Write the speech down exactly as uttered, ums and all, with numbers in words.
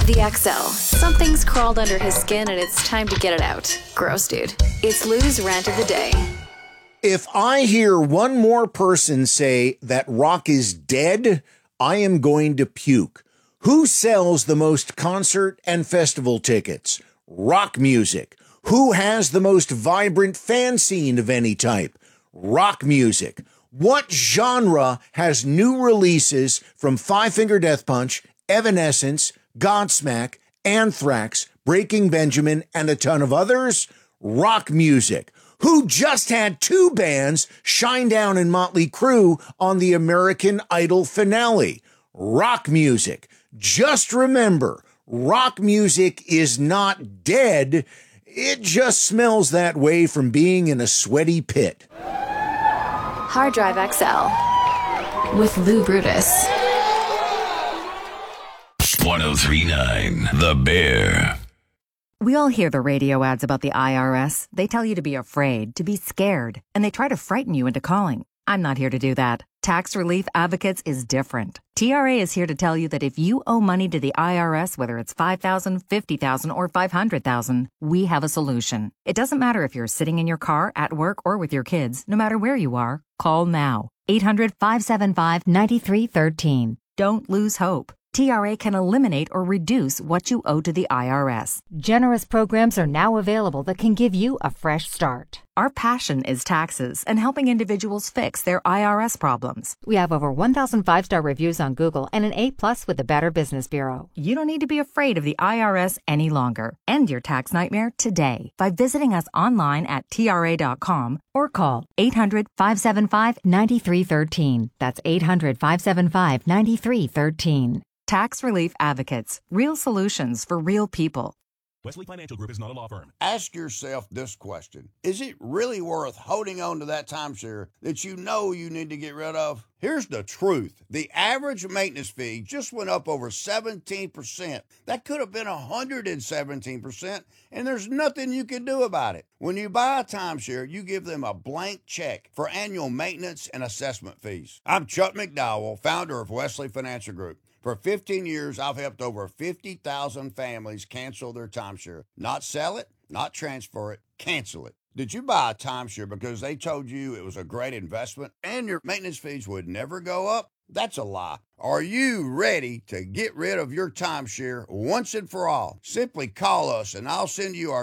The X L. Something's crawled under his skin and it's time to get it out. Gross, dude. It's Lou's rant of the day. If I hear one more person say that rock is dead, I am going to puke. Who sells the most concert and festival tickets? Rock music. Who has the most vibrant fan scene of any type? Rock music. What genre has new releases from Five Finger Death Punch, Evanescence, Godsmack, Anthrax, Breaking Benjamin, and a ton of others? Rock music. Who just had two bands, Shinedown and Motley Crue, on the American Idol finale? Rock music. Just remember, rock music is not dead. It just smells that way from being in a sweaty pit. Hard Drive X L with Lou Brutus. ten thirty-nine The Bear. We all hear the radio ads about the I R S. They tell you to be afraid, to be scared, and they try to frighten you into calling. I'm not here to do that. Tax Relief Advocates is different. T R A is here to tell you that if you owe money to the I R S, whether it's five thousand dollars, fifty thousand dollars, or five hundred thousand dollars, we have a solution. It doesn't matter if you're sitting in your car, at work, or with your kids. No matter where you are, call now. eight hundred, five seven five, nine three one three. Don't lose hope. T R A can eliminate or reduce what you owe to the I R S. Generous programs are now available that can give you a fresh start. Our passion is taxes and helping individuals fix their I R S problems. We have over one thousand five-star reviews on Google and an A plus with the Better Business Bureau. You don't need to be afraid of the I R S any longer. End your tax nightmare today by visiting us online at T R A dot com or call eight hundred, five seven five, nine three one three. That's eight hundred, five seven five, nine three one three. Tax Relief Advocates. Real solutions for real people. Wesley Financial Group is not a law firm. Ask yourself this question. Is it really worth holding on to that timeshare that you know you need to get rid of? Here's the truth. The average maintenance fee just went up over seventeen percent. That could have been one hundred seventeen percent, and there's nothing you can do about it. When you buy a timeshare, you give them a blank check for annual maintenance and assessment fees. I'm Chuck McDowell, founder of Wesley Financial Group. For fifteen years, I've helped over fifty thousand families cancel their timeshare. Not sell it, not transfer it, cancel it. Did you buy a timeshare because they told you it was a great investment and your maintenance fees would never go up? That's a lie. Are you ready to get rid of your timeshare once and for all? Simply call us and I'll send you our